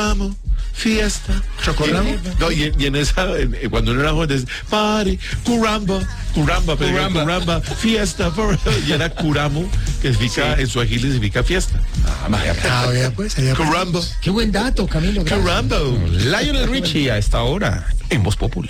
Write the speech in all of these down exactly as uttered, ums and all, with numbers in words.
Amo, fiesta. ¿Chocorramo? No, y, y en esa, en, cuando uno era joven, decía, party, curamba, curamba, pero curamba, curamba fiesta, for, y era curamo, que significa, sí. En su agile significa fiesta. Ah, vaya, ah, vaya pues, allá curamba. Pues. Qué buen dato, Camilo. Curamba. Lionel Richie a esta hora, en Voz Populi.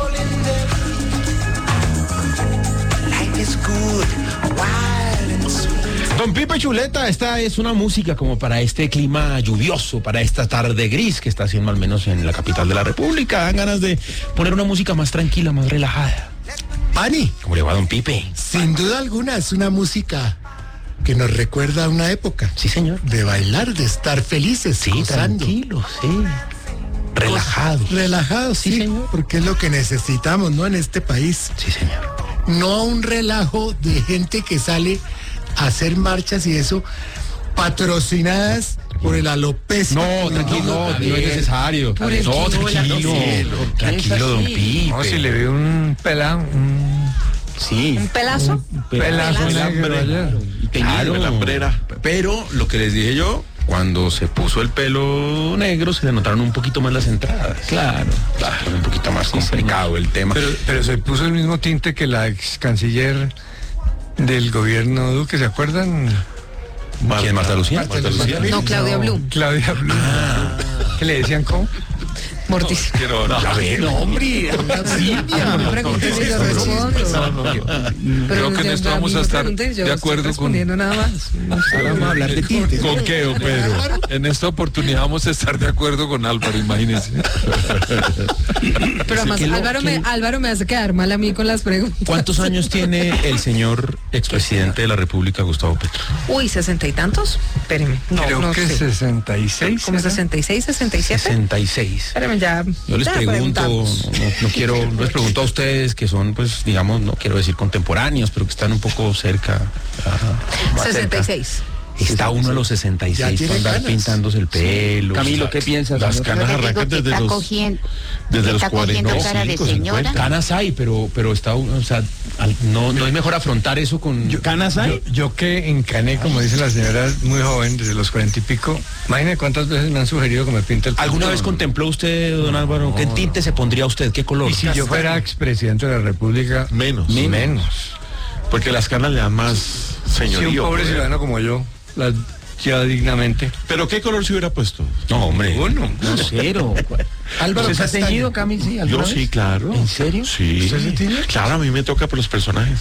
Don Pipe Chuleta, esta es una música como para este clima lluvioso, para esta tarde gris que está haciendo al menos en la capital de la República. Dan ganas de poner una música más tranquila, más relajada. Pani. ¿Cómo le va, don Pipe? Sin duda alguna es una música que nos recuerda a una época. Sí, señor. De bailar, de estar felices, sí, gozando. Tranquilo, sí. Relajados. Relajados, sí, sí, señor. Porque es lo que necesitamos, ¿no? En este país. Sí, señor. No un relajo de gente que sale a hacer marchas y eso, patrocinadas por el alopecia. No, tranquilo, no, no es necesario. Por no, tranquilo, tranquilo, don Pipe. No, si le veo un pelado, un... Sí. ¿Un pelazo? Un pelazo, pelazo negro allá. Claro, la hambrera. Pero lo que les dije yo, cuando se puso el pelo negro, se le notaron un poquito más las entradas. Claro, claro, un poquito más complicado el tema. Pero, pero se puso el mismo tinte que la ex canciller del gobierno Duque, ¿se acuerdan? ¿Quién? ¿Marta Lucía? Marta Lucía. No, Claudia Blum. Claudia Blum. Ah. ¿Qué le decían cómo? Mortis. Quiero, no, A ver, no, hombre. No me preguntes si yo respondo. Creo que en esto vamos a estar de acuerdo con... nada más. Ahora vamos a hablar de tinte. ¿Con qué, don Pedro? En esta oportunidad vamos a estar de acuerdo con Álvaro, imagínense. Pero además ¿Qué lo- Álvaro, qué- me, Álvaro me hace quedar mal a mí con las preguntas. ¿Cuántos años tiene el señor expresidente de la República, Gustavo Petro? Uy, ¿sesenta y tantos? Espéreme. No, Creo no que sé. sesenta y seis. ¿Como sesenta y seis, sesenta y siete? sesenta y seis. Espérame, ya. Yo les ya pregunto, no, preguntamos. no, no quiero, no les pregunto a ustedes que son, pues, digamos, no quiero decir contemporáneos, pero que están un poco cerca. ah, más sesenta y cerca. seis. Está uno a los sesenta y Ya seis tiene para andar canas. pintándose el pelo. Camilo, ¿qué piensas? Las señor? canas Yo le digo arrancan que desde está los, cogiendo, desde que los está cuarenta, cogiendo cara de señora. Canas hay, pero, pero está, o sea, al- no, no es mejor afrontar eso con. ¿Canas hay? Yo, yo que encané, como dice la señora, muy joven, desde los cuarenta y pico, imagínate cuántas veces me han sugerido que me pinte el pelo. ¿Alguna vez contempló usted, don Álvaro, qué tinte se pondría usted? ¿Qué color? Y si yo fuera expresidente de la República, menos, menos. porque las canas le dan más Si un señorío. pobre pues. ciudadano como yo las lleva dignamente. Pero ¿qué color se hubiera puesto? No, hombre. Bueno, No, cero. Álvaro, ¿se ha Castaño. teñido, Camilo? Sí, Yo ¿alguna sí, vez? claro. ¿En serio? Sí. ¿Usted se tiñe? Claro, a mí me toca por los personajes.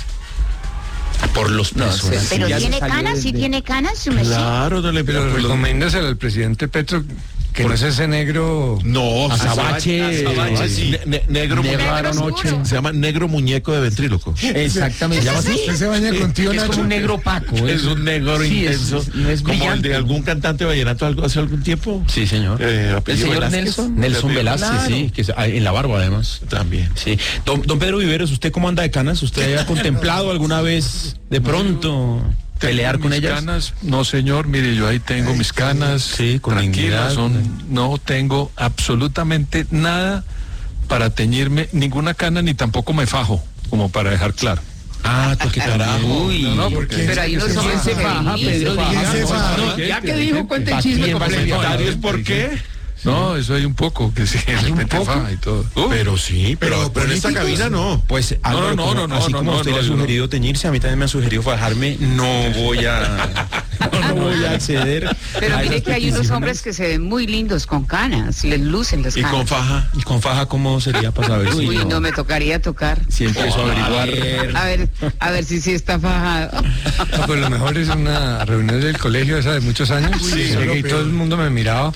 Por los No, personajes. sí, Pero ya tiene se salió canas, sí desde- tiene canas, su mesía. Claro, no le pero por los- recomiéndaselo al presidente Petro que no es ese negro. No, Azabache, Azabache, sí. Ne- ne- negro, Negro muñeco. anoche. Se llama negro muñeco de ventríloco. Exactamente. ¿Se llama así? Usted se baña con tío Es Nacho. como un negro opaco. Es un negro Sí, es- intenso, es- no es como el brillante. de algún cantante vallenato algo hace algún tiempo. Sí, señor. Eh, El apellido señor Velázquez. Nelson. Nelson Velázquez, Claro. sí, que es- ah, en la barba además. También. Sí. Don, don Pedro Viveros, ¿usted cómo anda de canas? ¿Usted ha contemplado alguna vez de pronto pelear con mis ellas? Canas, no, señor, mire, yo ahí tengo mis canas. Sí, con tranquilas, dignidad. son, no tengo absolutamente nada para teñirme, ninguna cana, ni tampoco me fajo, como para dejar claro. Ah, pues qué carajo. Uy, No, no, porque Pero ahí no ¿Quién somos se faja, Pedro? ¿Quién Diga, se no, faja? no, ya que dijo, cuente el ¿Para chisme quién va a ser completo. comentarios? ¿Por qué? No, eso hay un poco, que sí, de repente poco? faja y todo. Pero sí, pero, Pero pero en esta políticos. cabina no. Pues Álvaro, no, como- no, no, así no, como no, a usted no, le ha no. sugerido teñirse, a mí también me han sugerido fajarme, no voy a no voy a acceder. Pero a mire esas que hay unos peticiones. hombres que se ven muy lindos con canas, les lucen las Y canas. con faja. ¿Y con faja cómo sería para saber si Uy, no me tocaría tocar. si empiezo a averiguar? A ver, a ver si sí está fajado. No, pues lo mejor es una reunión del colegio, esa de muchos años. Sí, Llegué solo y todo peor. el mundo me miraba.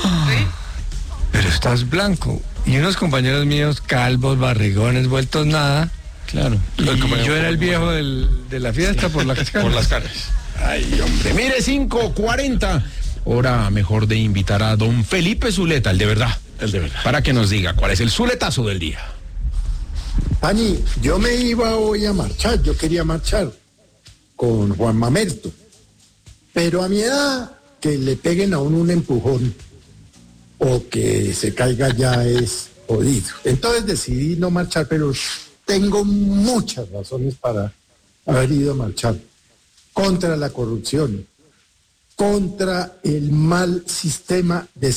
Pero estás blanco. Y unos compañeros míos, calvos, barrigones, vueltos nada. Claro. Y yo era el viejo del- de la fiesta por las canas. Por las caras. Ay, hombre, mire, cinco cuarenta. Hora mejor de invitar a don Felipe Zuleta, el de verdad. El de verdad. Para que nos diga cuál es el zuletazo del día. Pani, yo me iba hoy a marchar, yo quería marchar con Juan Mamerto, pero a mi edad que le peguen a uno un empujón o que se caiga ya es jodido. Entonces decidí no marchar, pero tengo muchas razones para haber ido a marchar contra la corrupción, contra el mal sistema de